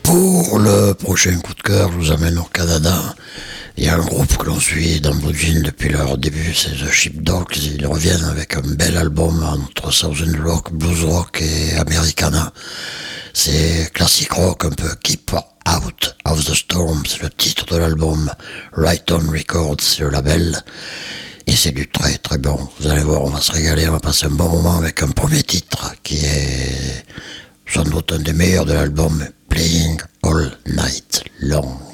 Pour le prochain coup de cœur, je vous amène au Canada. Il y a un groupe que l'on suit dans Blue depuis leur début, c'est The Sheepdogs. Ils reviennent avec un bel album entre Southern Rock, Blues Rock et Americana. C'est classique rock, un peu Keep Out of the Storm, c'est le titre de l'album. Right On Records, c'est le label. Et c'est du très très bon. Vous allez voir, on va se régaler, on va passer un bon moment avec un premier titre qui est sans doute un des meilleurs de l'album, Playing All Night Long.